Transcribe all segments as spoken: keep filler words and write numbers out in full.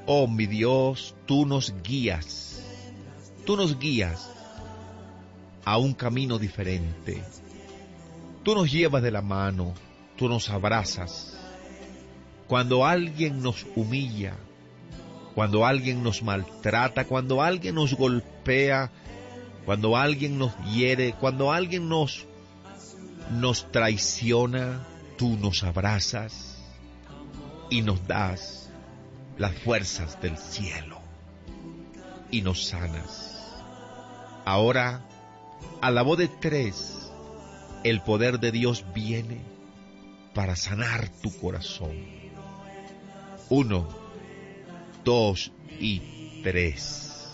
Oh mi Dios, tú nos guías, tú nos guías a un camino diferente. Tú nos llevas de la mano, tú nos abrazas. Cuando alguien nos humilla, cuando alguien nos maltrata, cuando alguien nos golpea, cuando alguien nos hiere, cuando alguien nos, nos traiciona, tú nos abrazas y nos das las fuerzas del cielo y nos sanas. Ahora, a la voz de tres, el poder de Dios viene para sanar tu corazón. Uno, dos y tres.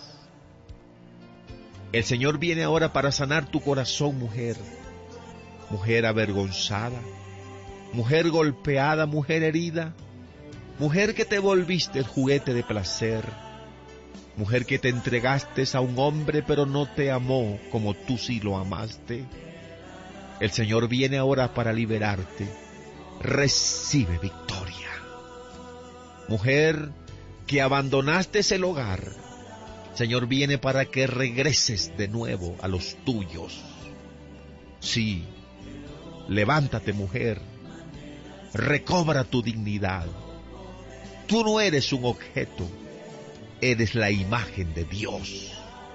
El Señor viene ahora para sanar tu corazón, mujer. Mujer avergonzada, mujer golpeada, mujer herida, mujer que te volviste el juguete de placer, mujer que te entregaste a un hombre pero no te amó como tú sí lo amaste. El Señor viene ahora para liberarte. Recibe victoria. Mujer que abandonaste el hogar, el Señor viene para que regreses de nuevo a los tuyos. Sí, levántate, mujer. Recobra tu dignidad. Tú no eres un objeto, eres la imagen de Dios.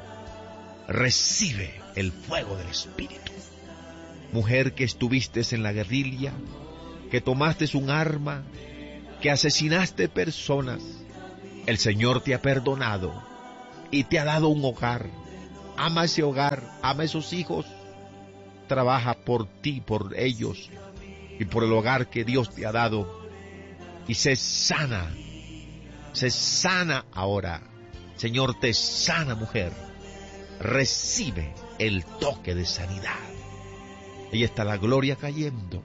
Recibe el fuego del Espíritu. Mujer que estuviste en la guerrilla, que tomaste un arma, que asesinaste personas, el Señor te ha perdonado y te ha dado un hogar. Ama ese hogar, ama esos hijos, trabaja por ti, por ellos y por el hogar que Dios te ha dado y sé sana, sé sana ahora. Señor te sana, mujer, recibe el toque de sanidad. Ahí está la gloria cayendo.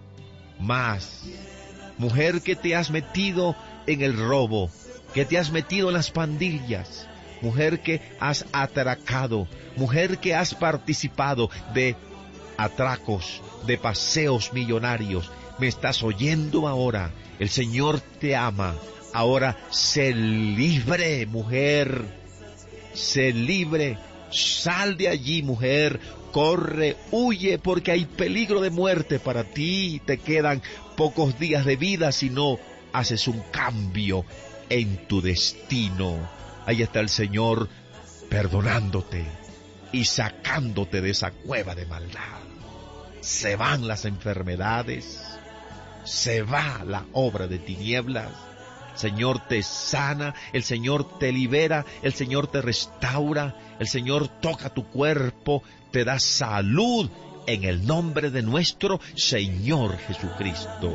Más, mujer que te has metido en el robo, que te has metido en las pandillas, mujer que has atracado, mujer que has participado de atracos, de paseos millonarios, me estás oyendo ahora. El Señor te ama. Ahora sé libre, mujer, sé libre. Sal de allí, mujer. Corre, huye, porque hay peligro de muerte para ti. Te quedan pocos días de vida si no haces un cambio en tu destino. Ahí está el Señor perdonándote y sacándote de esa cueva de maldad. Se van las enfermedades, se va la obra de tinieblas. El Señor te sana, el Señor te libera, el Señor te restaura, el Señor toca tu cuerpo, te da salud en el nombre de nuestro Señor Jesucristo.